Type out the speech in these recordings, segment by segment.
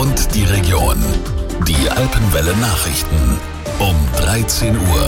und die Region. Die Alpenwelle Nachrichten um 13 Uhr.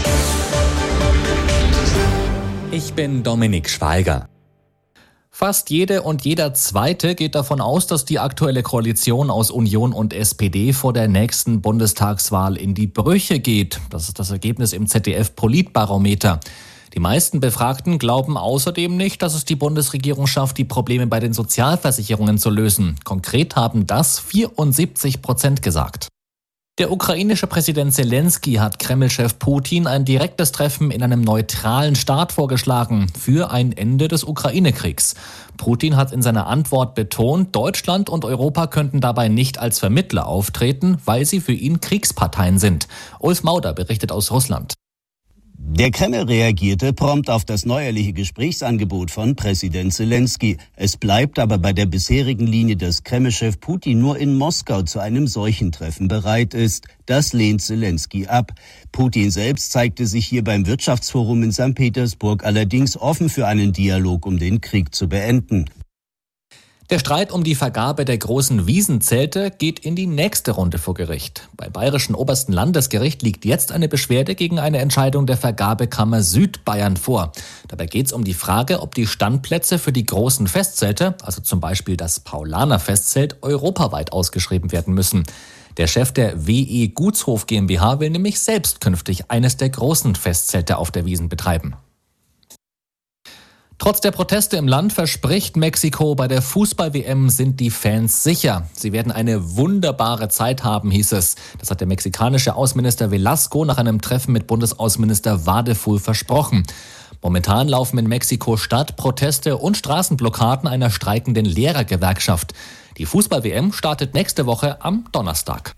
Ich bin Dominik Schweiger. Fast jede und jeder Zweite geht davon aus, dass die aktuelle Koalition aus Union und SPD vor der nächsten Bundestagswahl in die Brüche geht. Das ist das Ergebnis im ZDF-Politbarometer. Die meisten Befragten glauben außerdem nicht, dass es die Bundesregierung schafft, die Probleme bei den Sozialversicherungen zu lösen. Konkret haben das 74% gesagt. Der ukrainische Präsident Zelensky hat Kreml-Chef Putin ein direktes Treffen in einem neutralen Staat vorgeschlagen für ein Ende des Ukraine-Kriegs. Putin hat in seiner Antwort betont, Deutschland und Europa könnten dabei nicht als Vermittler auftreten, weil sie für ihn Kriegsparteien sind. Ulf Mauder berichtet aus Russland. Der Kreml reagierte prompt auf das neuerliche Gesprächsangebot von Präsident Zelensky. Es bleibt aber bei der bisherigen Linie, dass Kreml-Chef Putin nur in Moskau zu einem solchen Treffen bereit ist. Das lehnt Zelensky ab. Putin selbst zeigte sich hier beim Wirtschaftsforum in St. Petersburg allerdings offen für einen Dialog, um den Krieg zu beenden. Der Streit um die Vergabe der großen Wiesenzelte geht in die nächste Runde vor Gericht. Beim Bayerischen Obersten Landesgericht liegt jetzt eine Beschwerde gegen eine Entscheidung der Vergabekammer Südbayern vor. Dabei geht es um die Frage, ob die Standplätze für die großen Festzelte, also zum Beispiel das Paulaner Festzelt, europaweit ausgeschrieben werden müssen. Der Chef der WE Gutshof GmbH will nämlich selbst künftig eines der großen Festzelte auf der Wiesn betreiben. Trotz der Proteste im Land verspricht Mexiko, bei der Fußball-WM sind die Fans sicher. Sie werden eine wunderbare Zeit haben, hieß es. Das hat der mexikanische Außenminister Velasco nach einem Treffen mit Bundesaußenminister Wadeful versprochen. Momentan laufen in Mexiko-Stadt Proteste und Straßenblockaden einer streikenden Lehrergewerkschaft. Die Fußball-WM startet nächste Woche am Donnerstag.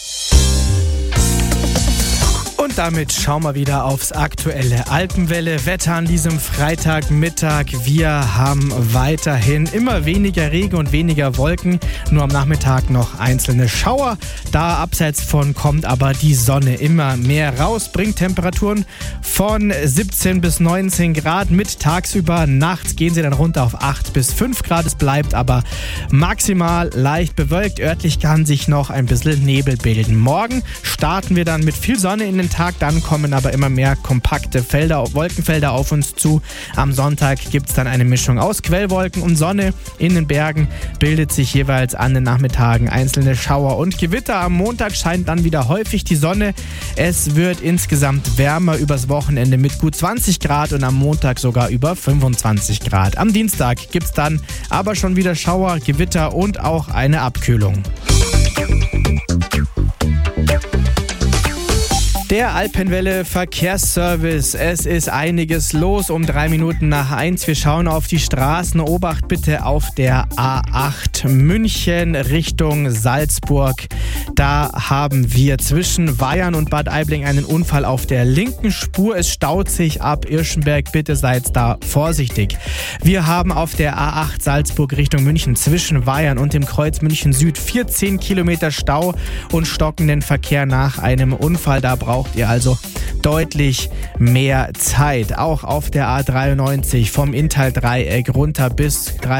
Und damit schauen wir wieder aufs aktuelle Alpenwelle-Wetter an diesem Freitagmittag. Wir haben weiterhin immer weniger Regen und weniger Wolken, nur am Nachmittag noch einzelne Schauer. Da abseits von kommt aber die Sonne immer mehr raus, bringt Temperaturen von 17 bis 19 Grad mit tagsüber. Nachts gehen sie dann runter auf 8 bis 5 Grad. Es bleibt aber maximal leicht bewölkt. Örtlich kann sich noch ein bisschen Nebel bilden. Morgen starten wir dann mit viel Sonne in den Tag, dann kommen aber immer mehr kompakte Wolkenfelder auf uns zu. Am Sonntag gibt es dann eine Mischung aus Quellwolken und Sonne. In den Bergen bildet sich jeweils an den Nachmittagen einzelne Schauer und Gewitter. Am Montag scheint dann wieder häufig die Sonne. Es wird insgesamt wärmer übers Wochenende mit gut 20 Grad und am Montag sogar über 25 Grad. Am Dienstag gibt es dann aber schon wieder Schauer, Gewitter und auch eine Abkühlung. Der Alpenwelle Verkehrsservice. Es ist einiges los um 3 Minuten nach 1. Wir schauen auf die Straßen. Obacht bitte auf der A8 München Richtung Salzburg. Da haben wir zwischen Weyern und Bad Aibling einen Unfall auf der linken Spur. Es staut sich ab Irschenberg. Bitte seid da vorsichtig. Wir haben auf der A8 Salzburg Richtung München zwischen Weyern und dem Kreuz München Süd 14 Kilometer Stau und stockenden Verkehr nach einem Unfall. Da braucht ihr also deutlich mehr Zeit. Auch auf der A93 vom Inntal-Dreieck runter bis